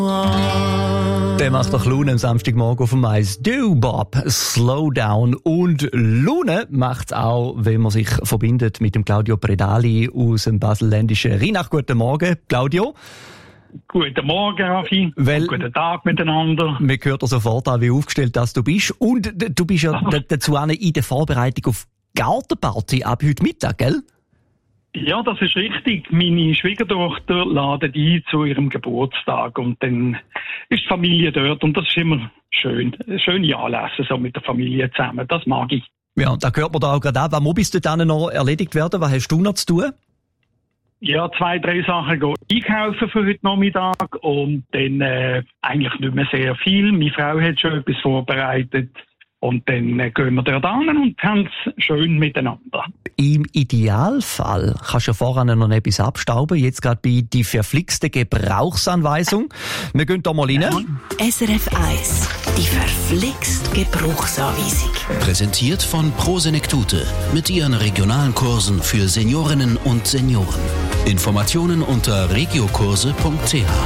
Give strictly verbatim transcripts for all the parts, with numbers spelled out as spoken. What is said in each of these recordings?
Der macht doch Laune am Samstagmorgen auf dem Mais. Du, Bob, slow down. Und Laune macht's auch, wenn man sich verbindet mit dem Claudio Predali aus dem baselländischen Rheinach. Guten Morgen, Claudio. Guten Morgen, Raffi. Weil, guten Tag miteinander. Man hört dir sofort an, wie aufgestellt das du bist. Und du bist ja d- dazu auch in der Vorbereitung auf Gartenparty ab heute Mittag, gell? Ja, das ist richtig. Meine Schwiegertochter ladet ein zu ihrem Geburtstag und dann ist die Familie dort und das ist immer schön. Schöne Anlässe so mit der Familie zusammen. Das mag ich. Ja, da hört man da auch gerade an. Was muss bis dahin noch erledigt werden? Was hast du noch zu tun? Ja, zwei, drei Sachen gehen einkaufen für heute Nachmittag und dann äh, eigentlich nicht mehr sehr viel. Meine Frau hat schon etwas vorbereitet und dann äh, gehen wir dort an und haben es schön miteinander. Im Idealfall kannst du ja voran noch etwas abstauben. Jetzt gerade bei die verflixte Gebrauchsanweisung. Wir gehen da mal rein. Ja. S R F eins, die verflixte Gebrauchsanweisung. Präsentiert von Prosenektute mit ihren regionalen Kursen für Seniorinnen und Senioren. Informationen unter regiokurse punkt c h.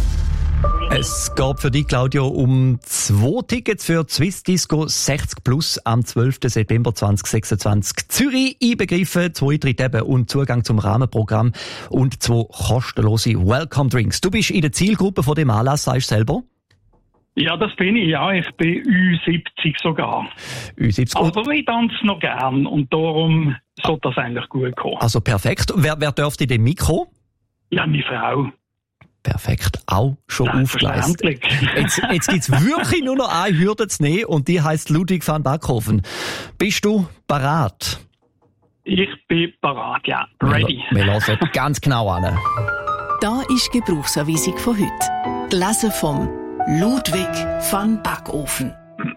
Es geht für dich, Claudio, um zwei Tickets für die Swiss Disco sechzig plus am zwölften September zweitausendsechsundzwanzig. Zürich einbegriffen, zwei Eintritte eben und Zugang zum Rahmenprogramm und zwei kostenlose Welcome Drinks. Du bist in der Zielgruppe von dem Anlass, sagst du selber? Ja, das bin ich, ja. Ich bin Ü siebzig sogar. Ü siebzig. Aber ich tanze noch gern und darum sollte das eigentlich gut kommen. Also perfekt. Wer, wer dürfte dem Mikro? Ja, meine Frau. Perfekt, auch schon aufgeleistet. Jetzt, jetzt gibt's wirklich nur noch eine Hürde zu nehmen und die heisst Ludwig van Backhofen. Bist du parat? Ich bin parat, ja. Ready. Wir hören ganz genau an. Da ist die Gebrauchsanweisung von heute. Gelesen vom Ludwig van Backofen.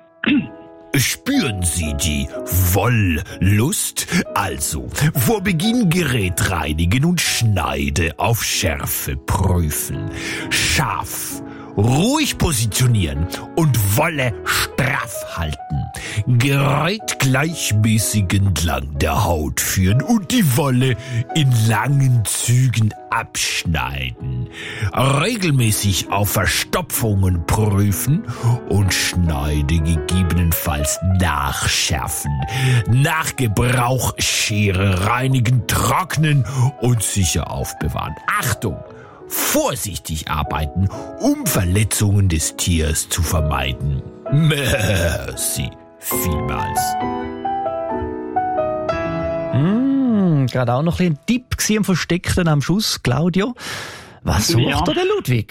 Spüren Sie die Wollust? Also, vor Beginn Gerät reinigen und Schneide auf Schärfe prüfen. Scharf, ruhig positionieren und Wolle straff halten. Gerät gleichmäßig entlang der Haut führen und die Wolle in langen Zügen abschneiden. Regelmäßig auf Verstopfungen prüfen und Schneide gegebenenfalls nachschärfen. Nach Gebrauch Schere reinigen, trocknen und sicher aufbewahren. Achtung! Vorsichtig arbeiten, um Verletzungen des Tiers zu vermeiden. Merci vielmals. Mm, gerade auch noch ein Tipp gewesen, am Versteckten am Schuss, Claudio. Was sucht Ja. der Ludwig?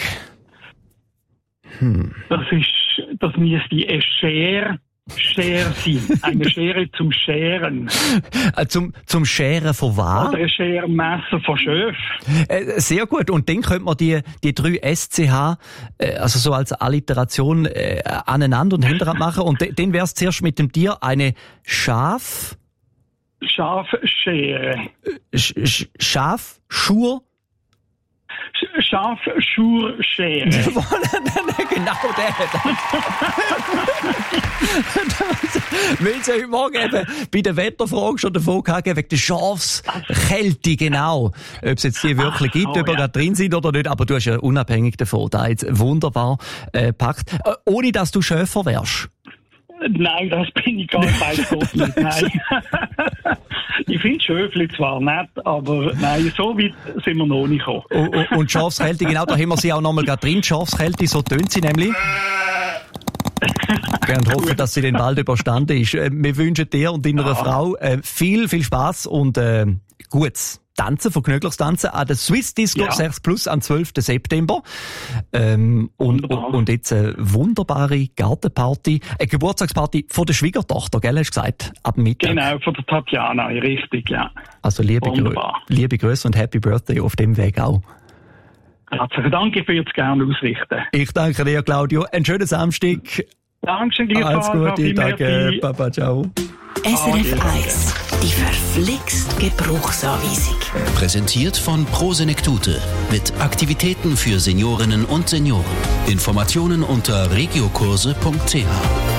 Hm. Das ist, das müsste eine Schere, Schere sein. Eine Schere zum Scheren. Äh, zum, zum Scheren von was? Oder ein Schermesser von Schöf. Äh, sehr gut. Und dann könnte man die, die drei S C H, äh, also so als Alliteration, äh, aneinander und hintereinander machen. Und de, dann wäre es zuerst mit dem Tier eine Schaf, Schafschere. Sch, Sch, Schaf, Schur, Schafschurschere. genau der. Wir haben ja heute Morgen eben bei der Wetterfrage schon davon gehabt, wegen der Schafskälte, genau. Ob es jetzt die wirklich gibt, oh, ob wir ja. gerade drin sind oder nicht, aber du hast ja unabhängig davon da jetzt wunderbar äh, gepackt. Äh, ohne dass du Schäfer wärst. Nein, das bin ich gar nicht, weiß Gott nicht. Nein. Ich finde Schöfli zwar nett, aber nein, so weit sind wir noch nicht gekommen. Und, und, und Schafskälte, genau, da haben wir sie auch nochmal gerade drin. Schafskälte, so tönt sie nämlich. Und hoffen, dass sie den bald überstanden ist. Äh, Wir wünschen dir und deiner Ja. Frau äh, viel, viel Spass und äh, gutes Tanzen, vergnügliches Tanzen an der Swiss Disco Ja. sechzig plus am zwölften September. Ähm, und, Wunderbar. und jetzt eine wunderbare Gartenparty, eine Geburtstagsparty von der Schwiegertochter, gell, hast du gesagt, ab Mittag. Genau, von der Tatjana, richtig, ja. Also liebe, Grü Wunderbar. liebe Grüße und Happy Birthday auf dem Weg auch. Herzlichen Dank, ich würde es gerne ausrichten. Ich danke dir, Claudio. Einen schönen Samstag. Dankeschön, Alles Gute, Raffi, danke. merci. Papa, ciao. S R F eins, die verflixte Gebrauchsanweisung. Präsentiert von Prosenektute mit Aktivitäten für Seniorinnen und Senioren. Informationen unter regiokurse punkt c h.